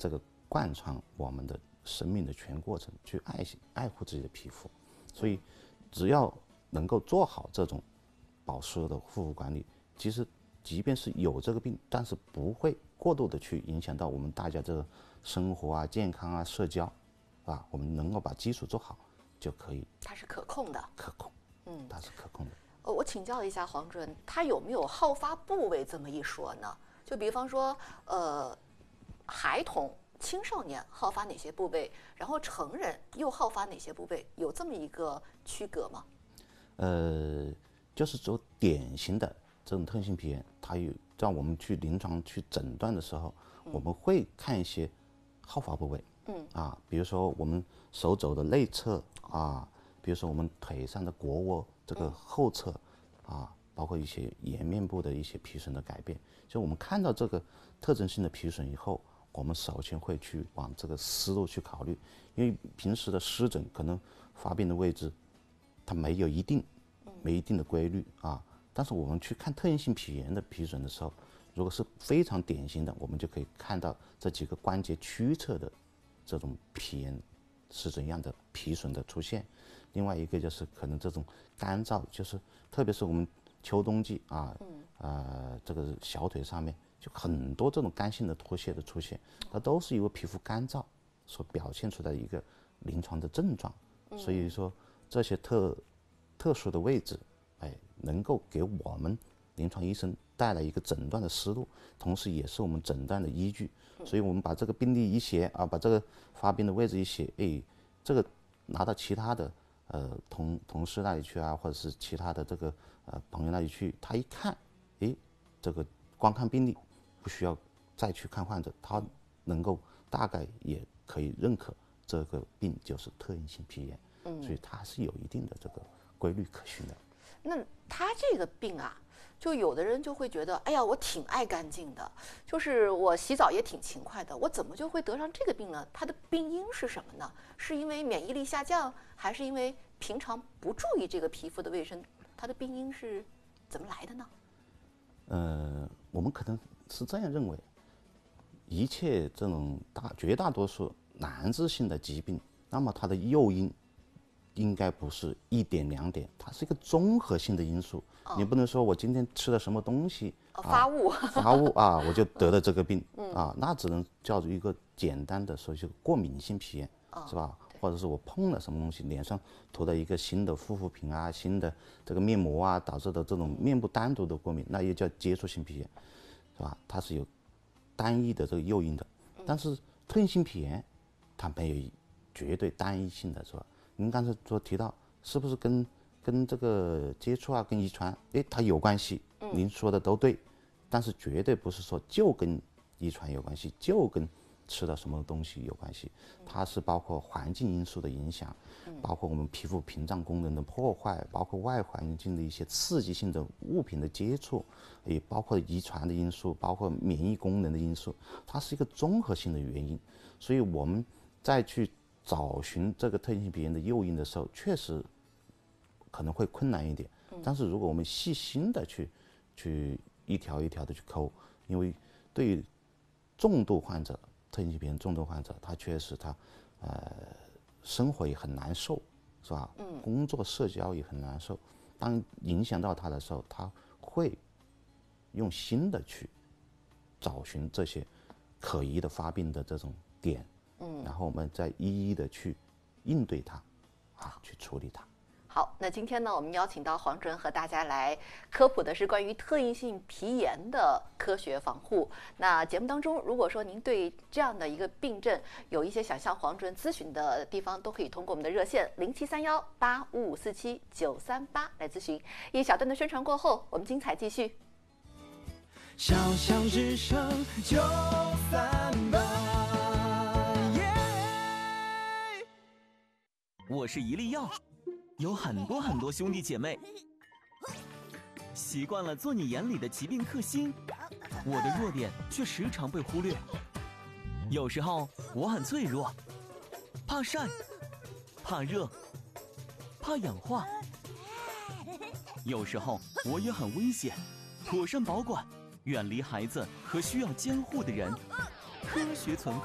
这个贯穿我们的生命的全过程，去爱护自己的皮肤。所以只要能够做好这种保湿的护肤管理，其实即便是有这个病，但是不会过度的去影响到我们大家这个生活啊、健康啊、社交啊，我们能够把基础做好就可以。 它是可控的， 可控，它是可控的。 我请教一下黄主任，它有没有好发部位这么一说呢？就比方说，孩童、青少年好发哪些部位，然后成人又好发哪些部位，有这么一个区隔吗？ 就是说典型的这种特性皮炎，它有让我们去临床去诊断的时候，我们会看一些好发部位，比如说我们手肘的内侧啊，比如说我们腿上的腘窝这个后侧啊，包括一些颜面部的一些皮损的改变。就我们看到这个特征性的皮损以后，我们首先会去往这个思路去考虑，因为平时的湿疹可能发病的位置它没一定的规律啊。但是我们去看特应性皮炎的皮损的时候，如果是非常典型的，我们就可以看到这几个关节区侧的这种皮炎湿疹样的皮损的出现。另外一个就是可能这种干燥，就是特别是我们秋冬季这个小腿上面就很多这种干性的脱屑的出现，它都是因为皮肤干燥所表现出来的一个临床的症状。所以说这些特殊的位置，能够给我们临床医生带来一个诊断的思路，同时也是我们诊断的依据。所以我们把这个病例一写啊，把这个发病的位置一写，这个拿到其他的同事那里去啊，或者是其他的这个朋友那里去，他一看，这个光看病例不需要再去看患者，他能够大概也可以认可这个病就是特应性皮炎，所以它是有一定的这个规律可循的。 那他这个病啊，就有的人就会觉得，哎呀，我挺爱干净的，就是我洗澡也挺勤快的，我怎么就会得上这个病呢？它的病因是什么呢？是因为免疫力下降，还是因为平常不注意这个皮肤的卫生？它的病因是怎么来的呢？ 我们可能是这样认为，一切这种绝大多数难治性的疾病，那么它的诱因应该不是1点2点，它是一个综合性的因素。你不能说我今天吃了什么东西发物啊，我就得了这个病那只能叫做一个简单的说就过敏性皮炎，是吧？或者是我碰了什么东西，脸上涂了一个新的护肤品啊，新的这个面膜啊，导致的这种面部单独的过敏，那又叫接触性皮炎，是吧？它是有单一的这个诱因的。但是特应性皮炎它没有绝对单一性的，是吧？您刚才提到是不是跟这个接触啊，跟遗传，它有关系。您说的都对，但是绝对不是说就跟遗传有关系，就跟吃了什么东西有关系。它是包括环境因素的影响，包括我们皮肤屏障功能的破坏，包括外环境的一些刺激性的物品的接触，也包括遗传的因素，包括免疫功能的因素，它是一个综合性的原因。所以我们再去找寻这个特应性皮炎的诱因的时候，确实可能会困难一点。但是如果我们细心的去一条一条的去抠，因为对于重度患者，特应性皮炎重度患者，他确实生活也很难受，是吧？工作社交也很难受。当影响到他的时候，他会用心的去找寻这些可疑的发病的这种点，然后我们再一一的去应对它，去处理它。 好，那今天呢，我们邀请到黄主任和大家来科普的是关于特应性皮炎的科学防护。那节目当中，如果说您对这样的一个病症有一些想向黄主任咨询的地方，都可以通过我们的热线0731855547-938来咨询。一小段的宣传过后，我们精彩继续。 小小只剩938。 我是一粒药，有很多兄弟姐妹，习惯了做你眼里的疾病克星，我的弱点却时常被忽略。有时候我很脆弱，怕晒，怕热，怕氧化。有时候我也很危险，妥善保管，远离孩子和需要监护的人，科学存